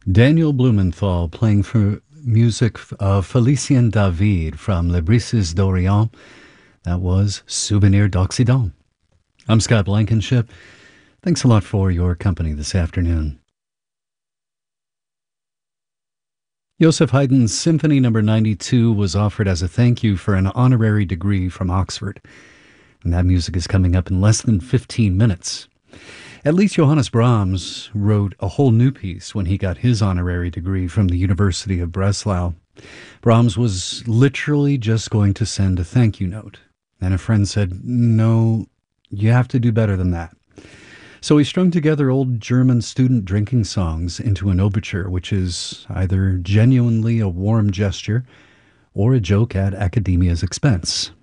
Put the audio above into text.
Daniel Blumenthal playing for music of Felicien David from Les Brises d'Orient. That was Souvenir d'Occident. I'm Scott Blankenship. Thanks a lot for your company this afternoon. Joseph Haydn's Symphony No. 92 was offered as a thank you for an honorary degree from Oxford. And that music is coming up in less than 15 minutes. At least Johannes Brahms wrote a whole new piece when he got his honorary degree from the University of Breslau. Brahms was literally just going to send a thank you note. And a friend said, "No, you have to do better than that." So he strung together old German student drinking songs into an overture, which is either genuinely a warm gesture or a joke at academia's expense.